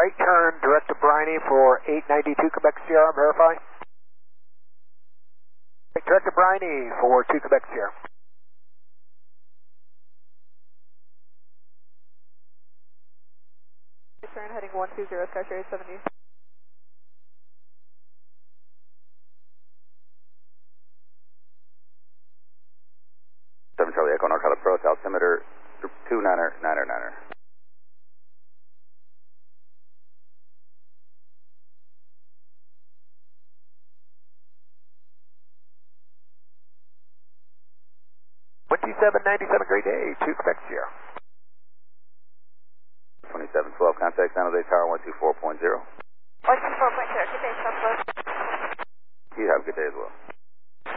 right turn, direct to Briney for 892 Quebec Sierra, verify. Direct to Briney for 2 Quebec Sierra. Turn heading 120, Skytrace 70. 7 Charlie Echo North approach, altimeter 29er. $27.97, great day, 2 Quebec Sierra. 2712, contact San Jose Tower 124.0. 124.0, good day, Southwest. You have a good day as well.